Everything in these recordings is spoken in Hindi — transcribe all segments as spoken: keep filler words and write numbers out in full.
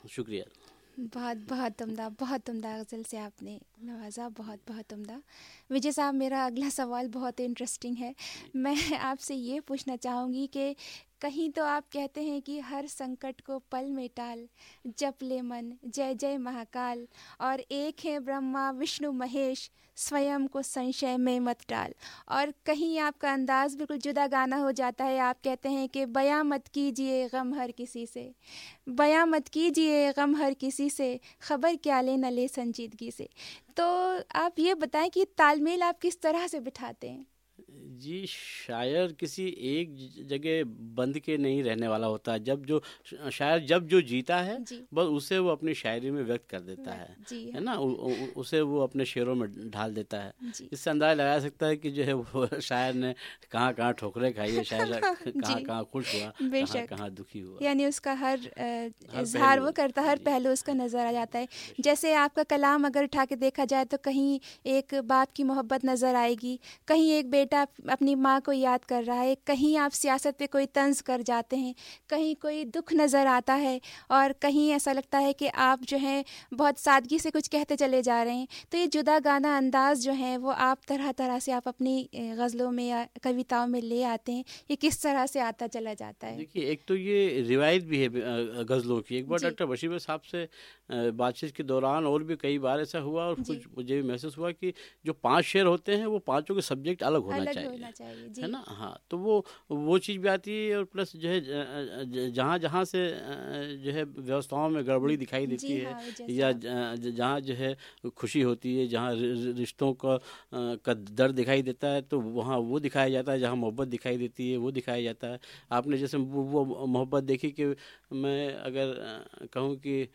शुक्रिया। बहुत बहुत उम्दा, बहुत उम्दा गज़ल से आपने नवाजा, बहुत बहुत उम्दा। विजय साहब, मेरा अगला सवाल बहुत इंटरेस्टिंग है। मैं आपसे ये पूछना चाहूँगी कि कहीं तो आप कहते हैं कि हर संकट को पल में टाल, जप ले मन जय जय महाकाल, और एक है ब्रह्मा विष्णु महेश, स्वयं को संशय में मत डाल। और कहीं आपका अंदाज़ बिल्कुल जुदा गाना हो जाता है, आप कहते हैं कि बयां मत कीजिए गम हर किसी से, बयां मत कीजिए गम हर किसी से, खबर क्या ले न ले संजीदगी से। तो आप ये बताएं कि तालमेल आप किस तरह से बिठाते हैं? जी, शायर किसी एक ज- जगह बंद के नहीं रहने वाला होता। जब जो शायर जब जो जीता है जी बस उसे वो अपनी शायरी में व्यक्त कर देता वा- है जी है हाँ। ना। उ, उ, उसे वो अपने शेरों में ढाल देता है। जी इससे अंदाजा लगाया सकता है कि जो है वो शायर ने कहाँ कहाँ ठोकरें खाई है, शायर जी कहाँ कहाँ खुश हुआ, कहाँ बेशक, कहाँ दुखी हुआ। यानी उसका हर अ, हर इजहार पहलू। वो करता, हर जी पहलू उसका नज़र आ जाता है। बेशक। जैसे आपका कलाम अगर उठा के देखा जाए तो कहीं एक बाप की मोहब्बत नज़र आएगी, कहीं एक बेटा अप- अपनी माँ को याद कर रहा है, कहीं आप सियासत पे कोई तंज कर जाते हैं, कहीं कोई दुख नज़र आता है, और कहीं ऐसा लगता है कि आप जो हैं बहुत सादगी से कुछ कहते चले जा रहे हैं। तो ये जुदा गाना अंदाज़ जो है वो आप तरह तरह से आप अपनी अ, गज़लों में या कविताओं में ले आते हैं, ये किस तरह से आता चला जाता है? देखिए, एक तो ये रिवायत भी है अ, गज़लों की। एक बार जी डॉक्टर बशीर साहब से अ, बातचीत के दौरान और भी कई बार ऐसा हुआ, और जी कुछ मुझे भी महसूस हुआ कि जो पांच शेर होते हैं वो पांचों के सब्जेक्ट अलग होना अलग चाहिए, होना चाहिए। है जी ना। हाँ, तो वो वो चीज़ भी आती है, और प्लस जो है ज- अ, ज- जहाँ जहाँ से अ, जो है व्यवस्थाओं में गड़बड़ी दिखाई देती जी है, हाँ विजय या साहब। ज- ज- जहाँ जो है खुशी होती है, जहाँ रि- रि- रिश्तों का अ, का दर्द दिखाई देता है, तो वहाँ वो दिखाया जाता है। जहाँ मोहब्बत दिखाई देती है वो दिखाया जाता है। आपने जैसे वो वो मोहब्बत देखी कि मैं अगर अ, कहूँ कि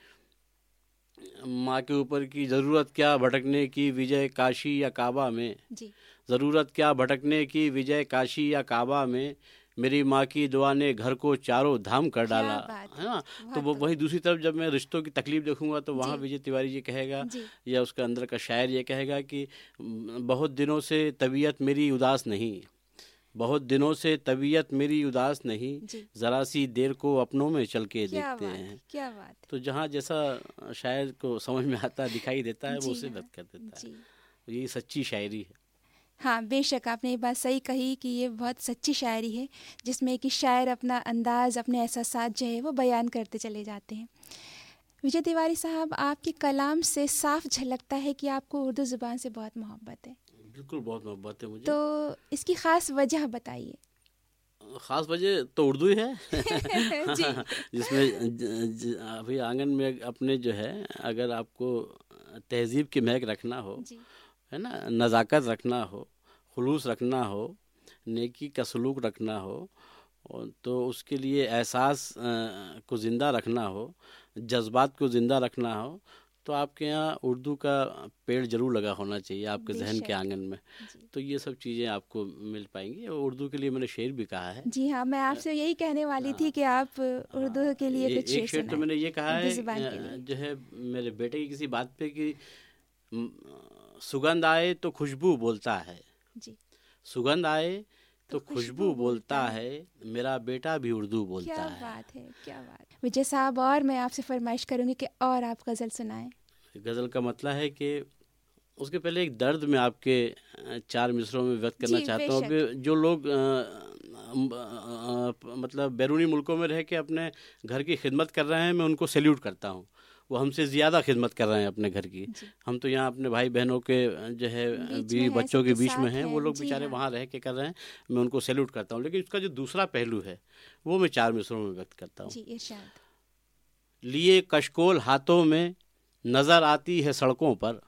माँ के ऊपर की ज़रूरत क्या भटकने की विजय काशी या काबा में, जी ज़रूरत क्या भटकने की विजय काशी या काबा में, मेरी माँ की दुआ ने घर को चारों धाम कर डाला, क्या बात है है, ना। तो वो बहुत। वहीं दूसरी तरफ जब मैं रिश्तों की तकलीफ देखूंगा तो वहाँ जी विजय तिवारी जी कहेगा, जी या उसका अंदर का शायर ये कहेगा कि "म, बहुत दिनों से तबीयत मेरी उदास नहीं, बहुत दिनों से तबीयत मेरी उदास नहीं, जी ज़रा सी देर को अपनों में चल के क्या देखते बात है, हैं"। क्या बात तो जहाँ जैसा शायर को समझ में आता है, दिखाई देता है। है, वो जी उसे हाँ। व्यक्त कर देता है। जी तो यही सच्ची शायरी है। हाँ, बेशक आपने ये बात सही कही कि ये बहुत सच्ची शायरी है, जिसमें कि शायर अपना अंदाज, अपने एहसासात जो है वो बयान करते चले जाते हैं। विजय तिवारी साहब, आपके कलाम से साफ झलकता है कि आपको उर्दू ज़ुबान से बहुत मोहब्बत है। बिल्कुल, बहुत मोहब्बत है तो मुझे। इसकी ख़ास वजह बताइए। ख़ास वजह तो उर्दू ही है। जी जिसमें ज, ज, अभी आंगन में अपने जो है, अगर आपको तहज़ीब की महक रखना हो, जी है ना, नज़ाकत रखना हो, खुलूस रखना हो, नेकी का सलूक रखना हो, और तो उसके लिए एहसास अ, को ज़िंदा रखना हो, जज्बात को ज़िंदा रखना हो, तो आपके यहाँ उर्दू का पेड़ ज़रूर लगा होना चाहिए आपके जहन के बेशक। आंगन में। जी तो ये सब चीज़ें आपको मिल पाएंगी, और उर्दू के लिए मैंने शेर भी कहा है। जी हाँ, मैं अ, आपसे यही कहने वाली थी हाँ कि आप उर्दू हाँ, के लिए ए, कुछ एक शेर शेर तो सुनाएं, मैंने ये कहा उर्दू है ज़ुबान के अ, लिए। जो है मेरे बेटे की किसी बात पे कि म, सुगंध आए तो खुशबू बोलता है, जी सुगंध आए तो तो खुशबू खुशबू बोलता बोलता है। है, मेरा बेटा भी उर्दू बोलता क्या है। बात है, क्या बात। विजय साहब, और मैं आपसे फरमाइश करूंगी कि और आप गज़ल सुनाएं। गज़ल का मतलब है कि उसके पहले एक दर्द में आपके अ, चार मिसरों में व्यक्त करना जी चाहता हूँ। बेशक। अभी जो लोग अ, अम, अ, अ, मतलब बैरूनी मुल्कों में रह के अपने घर की खिदमत कर रहे हैं, मैं उनको सैल्यूट करता हूँ। वो हमसे ज़्यादा खिदमत कर रहे हैं अपने घर की। जी हम तो यहाँ अपने भाई बहनों के अ, जो है अ, बीच में बीवी है, बच्चों के सबके बीच में साथ हैं, वो हैं। लोग जी बेचारे हाँ। वहाँ रह के कर रहे हैं, मैं उनको सैल्यूट करता हूँ। लेकिन उसका जो दूसरा पहलू है वो मैं चार मिसरों में व्यक्त करता हूँ। जी इरशाद। लिए कशकोल हाथों में नज़र आती है सड़कों पर,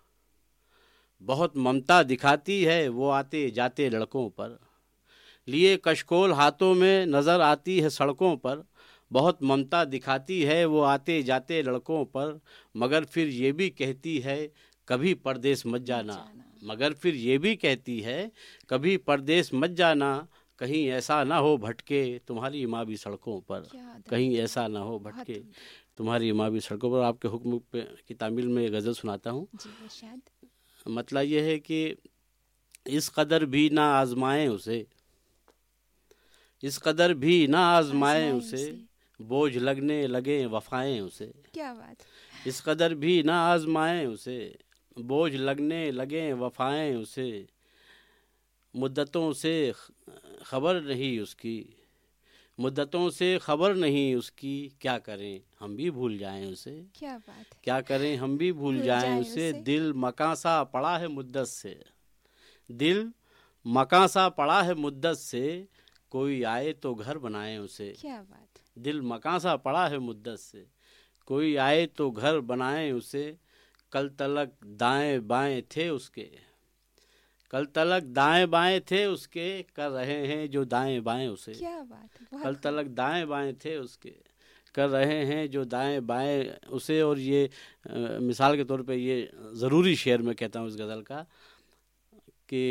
बहुत ममता दिखाती है वो आते जाते लड़कों पर। लिए कशकोल हाथों में नज़र आती है सड़कों पर, बहुत ममता दिखाती है वो आते जाते लड़कों पर, मगर फिर ये भी कहती है कभी परदेस मत मत जाना, जाना। मगर फिर ये भी कहती है कभी परदेस मत जाना, कहीं ऐसा ना हो भटके तुम्हारी माँ भी सड़कों पर, क्या दर्द, कहीं क्या ऐसा ना हो बहुत भटके उम्दा। तुम्हारी माँ भी सड़कों पर। आपके हुक्म पे की तामील में गज़ल सुनाता हूँ। जी इरशाद। मतलब ये है कि इस कदर भी ना आजमाएं उसे, इस कदर भी ना आजमाएं आजमाए उसे, उसे। बोझ लगने लगे वफाएं उसे। क्या बात। इस कदर भी ना आजमाएं उसे, बोझ लगने लगे वफाएं उसे। मुद्दतों से खबर नहीं उसकी, मुद्दतों से खबर नहीं उसकी। क्या करें हम भी भूल जाएं उसे, क्या बात है। क्या करें हम भी भूल भूल जाएं जाएं उसे। उसे। दिल मकां सा पड़ा है मुद्दत से, दिल मकां सा पड़ा है मुद्दत से। कोई आए तो घर बनाए उसे। क्या बात। दिल मकां सा पड़ा है मुद्दत से, कोई आए तो घर बनाए उसे। कल तलक दाएं बाएं थे उसके, कल तलक दाएं बाएं थे उसके। कर रहे हैं जो दाएं बाएं उसे। क्या बात है। बहुत कल खूब। तलक दाएं बाएं थे उसके, कर रहे हैं जो दाएं बाएं उसे। और ये अ, मिसाल के तौर पे ये ज़रूरी शेर मैं कहता हूँ इस गज़ल का कि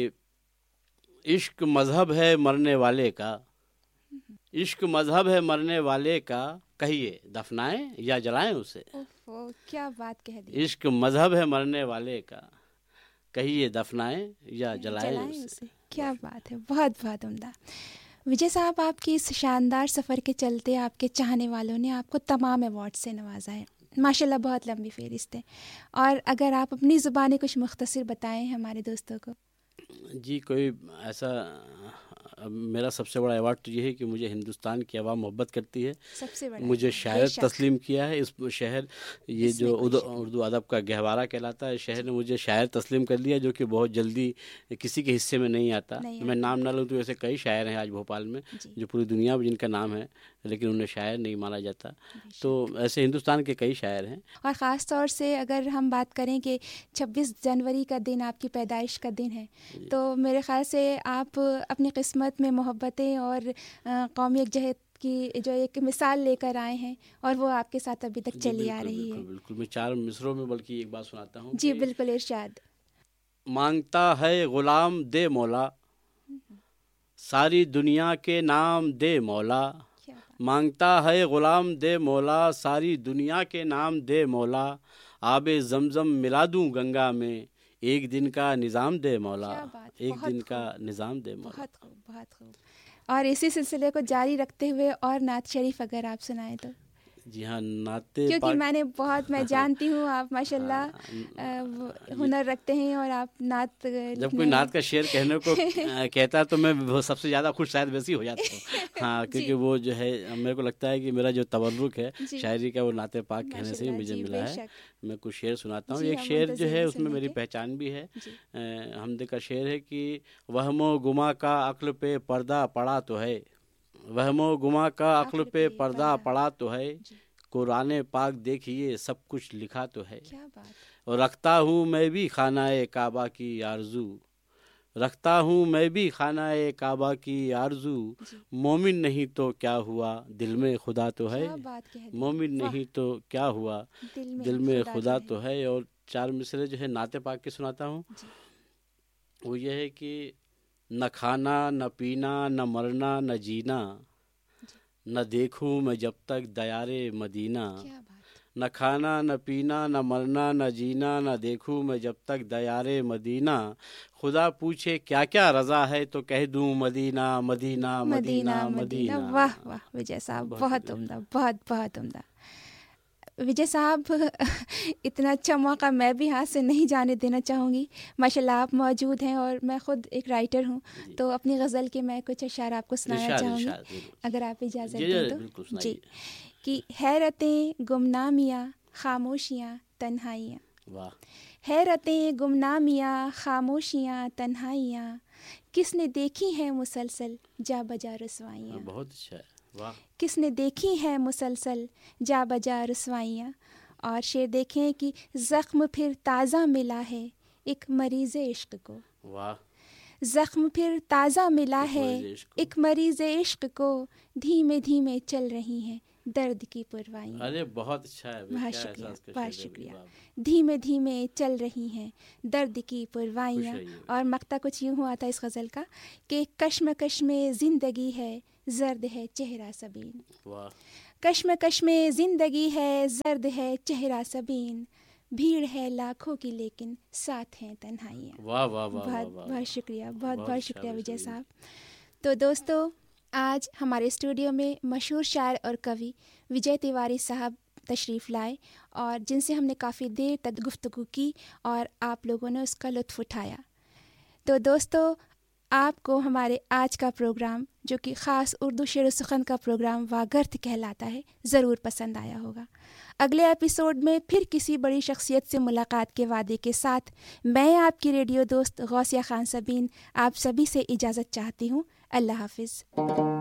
इश्क मज़हब है मरने वाले का, इश्क मज़हब है मरने वाले का। कहिए दफनाएं या जलाएं उसे। ओफो, क्या बात कह दी। इश्क मज़हब है मरने वाले का, कहिए दफनाएं या जलाएं जलाएं उसे। उसे। क्या बात है। बहुत बहुत उम्दा। विजय साहब, आपकी इस शानदार सफ़र के चलते आपके चाहने वालों ने आपको तमाम अवार्ड से नवाजा है। माशाल्लाह, बहुत लंबी फहरिस्त है। और अगर आप अपनी ज़ुबानी कुछ मुख्तसर बताएं हमारे दोस्तों को। जी, कोई ऐसा मेरा सबसे बड़ा अवार्ड तो ये है कि मुझे हिंदुस्तान की आवाम मोहब्बत करती है। सबसे बड़ा मुझे शायर बेशक। तस्लीम किया है। इस शहर ये इसमें जो कोई उर्दू शक नहीं। उर्दू अदब का गहवारा कहलाता है, शहर ने मुझे शायर तस्लीम कर लिया, जो कि बहुत जल्दी किसी के हिस्से में नहीं आता। नहीं मैं आता। नाम ना लूँ तो ऐसे कई शायर हैं आज भोपाल में जी। जो पूरी दुनिया में जिनका नाम है, लेकिन उन्हें शायर नहीं माना जाता। बेशक। तो ऐसे हिंदुस्तान के कई शायर हैं। और ख़ास तौर से अगर हम बात करें कि छब्बीस जनवरी का दिन आपकी पैदाइश का दिन है, तो मेरे ख़्याल से आप अपनी किस्मत में मोहब्बतें और अ, कौमी यकजहत की जो एक मिसाल लेकर आए हैं, और वो आपके साथ अभी तक जी, चली आ बिल्कुल रही बिल्कुल है। बिल्कुल। मैं चार मिसरों में बल्कि एक बात सुनाता हूँ जी कि बिल्कुल, इरशाद। मांगता है गुलाम दे मौला, सारी दुनिया के नाम दे मौला। क्या बात। मांगता है गुलाम दे मौला, सारी दुनिया के नाम दे मौला। आबे जमजम मिला दूं गंगा में, एक दिन का निज़ाम दे मौला। क्या बात। एक बहुत दिन का खूब। निज़ाम दे मौला। बहुत खूब, बहुत खूब। और इसी सिलसिले को जारी रखते हुए और नात शरीफ अगर आप सुनाएं तो। जी हाँ, नाते क्योंकि पाक। मैंने बहुत मैं जानती हूँ आप माशाल्लाह हाँ, अ, वो ये- हुनर रखते हैं, और आप नात जब लिखने कोई में। नात का शेर कहने को अ, कहता है तो मैं वो सबसे ज़्यादा खुश शायद वैसे ही हो जाता हूँ। हाँ, जी। क्योंकि वो जो है मेरे को लगता है कि मेरा जो तवर्रुक है जी। शायरी का, वो नाते पाक कहने से ही माशाल्लाह, मुझे जी मिला है। बेशक। मैं कुछ शेर सुनाता हूँ। जी, एक हम शेर जो मुंतज़िर है हैं उसमें सुनने मेरी के। पहचान भी है। जी। अ, हमदे का शेर है कि वहमो गुमा का अक्ल पे पर्दा पड़ा तो है, वहमो गुमा का अक्ल पे पर्दा पड़ा तो है। जी। कुरान पाक देखिए सब कुछ लिखा तो है। क्या बात। और रखता हूँ मैं भी खानाए काबा की आरजू, रखता हूँ मैं भी खानाए काबा की आरजू। जी। मोमिन नहीं तो क्या हुआ, दिल में खुदा तो है। क्या बात कह दी। मोमिन वाह। नहीं तो क्या हुआ, दिल में दिल में खुदा खुदा तो तो है। और चार मिसरे जो है नाते पाक के सुनाता हूँ। जी। वो ये है कि न खाना न पीना न मरना न जीना, जी। न देखूँ मैं जब तक दयारे मदीना। क्या बात। न खाना न पीना न मरना न जीना, न देखूँ मैं जब तक दयारे मदीना। खुदा पूछे क्या क्या रज़ा है तो कह दूँ Medina Medina Medina Medina Medina. Medina. वाह वाह विजय साहब, बहुत बहुत शुक्रिया। उम्दा, बहुत बहुत उम्दा। विजय साहब, इतना अच्छा मौका मैं भी हाथ से नहीं जाने देना चाहूँगी। माशाल्लाह आप मौजूद हैं, और मैं ख़ुद एक राइटर हूँ, जी। तो अपनी गज़ल के मैं कुछ अशार आपको सुनाना इरशाद चाहूँगी, इरशाद जरूर। अगर आप इजाज़त जी दें जी तो। बिल्कुल जी। सुनाइए। कि हैरतें गुमनामियाँ खामोशियाँ तन्हाइयाँ, वाह। हैरतें गुमनामियाँ खामोशियाँ तन्हाइयाँ, किसने देखी हैं मुसलसल जा बजा रसवाइयाँ। हाँ, बहुत अच्छा है। वाह। किसने देखी हैं मुसलसल जा बजा रसवाइयाँ। और शेर देखें कि ज़ख्म फिर ताज़ा मिला है एक मरीज़ इश्क को। वाह। ज़ख्म फिर ताज़ा मिला एक है मरीज़ इश्क को। एक मरीज़ इश्क को, धीमे धीमे चल रही हैं दर्द की पुरवाइयाँ। अरे बहुत अच्छा है। बहुत क्या शुक्रिया, एहसास का बहुत शेर है। शुक्रिया। वाह। धीमे धीमे चल रही हैं दर्द की खुश पुरवाइयाँ। रहिए। और मक्ता कुछ यूँ हुआ था इस गज़ल का कि कश्मकश में ज़िंदगी है जर्द है चेहरा सबीन। वाह। कश्मकश में ज़िंदगी है जर्द है चेहरा सबीन, भीड़ है लाखों की लेकिन साथ हैं तन्हाइयाँ। वाह वाह वाह वाह बहुत वाह। बहुत शुक्रिया, बहुत बहुत बहुत अच्छा, शुक्रिया बहुत विजय शुक्रिया। साहब। तो दोस्तों, आज हमारे स्टूडियो में मशहूर शायर और कवि विजय तिवारी साहब तशरीफ़ लाए और जिनसे हमने काफ़ी देर तक गुफ्तगू की और आप लोगों ने उसका लुत्फ़ उठाया। तो दोस्तों, आपको हमारे आज का प्रोग्राम, जो कि ख़ास उर्दू शेर व सुख़न का प्रोग्राम वागर्थ कहलाता है, ज़रूर पसंद आया होगा। अगले एपिसोड में फिर किसी बड़ी शख्सियत से मुलाकात के वादे के साथ मैं आपकी रेडियो दोस्त गौसिया खान सबीन आप सभी से इजाज़त चाहती हूँ। अल्लाह हाफ़िज़।